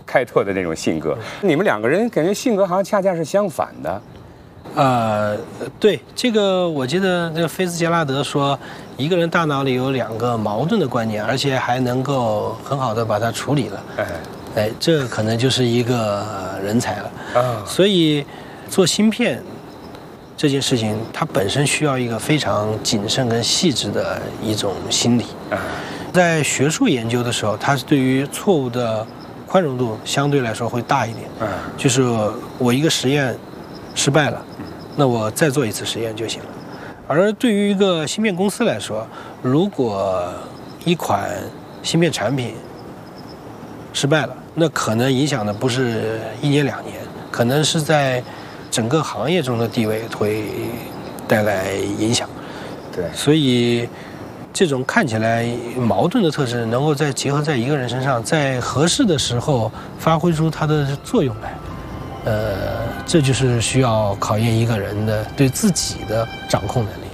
开拓的那种性格。你们两个人感觉性格好像恰恰是相反的。 对，这个我记得这个菲茨杰拉德说，一个人大脑里有2个矛盾的观念，而且还能够很好的把它处理了。这可能就是一个人才了。所以做芯片这件事情，它本身需要一个非常谨慎跟细致的一种心理。在学术研究的时候，它是对于错误的宽容度相对来说会大一点。就是我一个实验失败了，那我再做一次实验就行了。而对于一个芯片公司来说，如果一款芯片产品失败了，那可能影响的不是1年2年，可能是在整个行业中的地位会带来影响。 对， 所以这种看起来矛盾的特质能够再结合在一个人身上，在合适的时候发挥出它的作用来。这就是需要考验一个人的对自己的掌控能力。